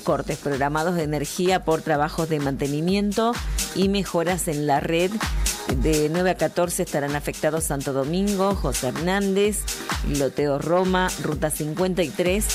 cortes programados de energía por trabajos de mantenimiento y mejoras en la red. De 9 a 14 estarán afectados Santo Domingo, José Hernández, Loteo Roma, Ruta 53,